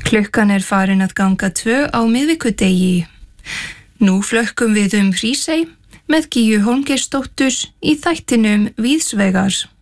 Klukkan farin að ganga 2 á miðvikudegi. Nú flökkum við Hrísey með Gígju Hólmgeirsdóttur í þættinum Víðsvegar.